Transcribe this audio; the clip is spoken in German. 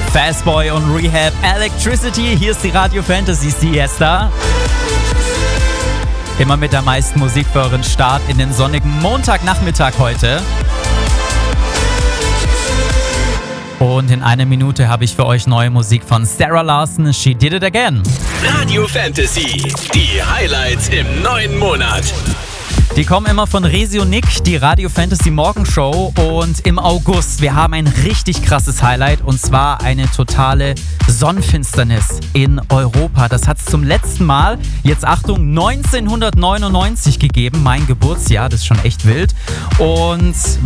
Fastboy und Rehab Electricity. Hier ist die Radio Fantasy Siesta. Immer mit der meisten Musik für euren Start in den sonnigen Montagnachmittag heute. Und in einer Minute habe ich für euch neue Musik von Sarah Larson, She Did It Again. Radio Fantasy, die Highlights im neuen Monat. Die kommen immer von Resi und Nick, die Radio Fantasy Morgenshow. Und im August, wir haben ein richtig krasses Highlight, und zwar eine totale Sonnenfinsternis in Europa. Das hat es zum letzten Mal, jetzt Achtung, 1999 gegeben, mein Geburtsjahr, das ist schon echt wild. Und